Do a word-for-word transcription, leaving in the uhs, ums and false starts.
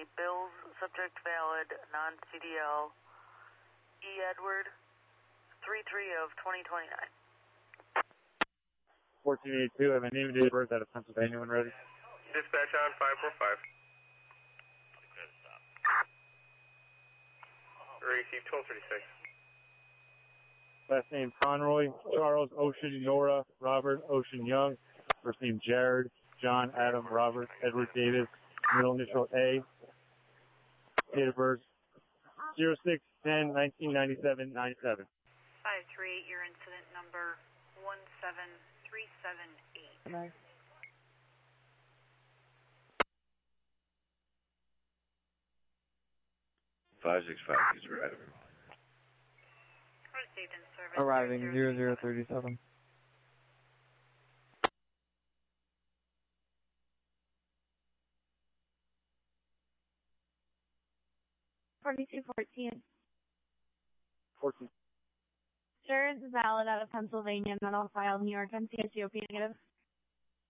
a Bills subject valid, non-C D L, E. Edward, three three of twenty twenty-nine. fourteen eighty-two, I have a name and date of birth out of Pennsylvania when ready. Dispatch on five four five. Receive twelve thirty-six. Last name Conroy, Charles, Ocean, Nora, Robert, Ocean, Young. First name Jared, John, Adam, Robert, Edward, Davis. Middle initial A. Date of birth zero six ten nineteen ninety-seven ninety-seven. five three eight, your incident number one seven three seven eight. Nice. five six five, he's arriving. Received in service. Arriving zero zero thirty-seven. forty-two fourteen. fourteen. Sure, it's valid out of Pennsylvania, not on file, New York, N C S G O P negative.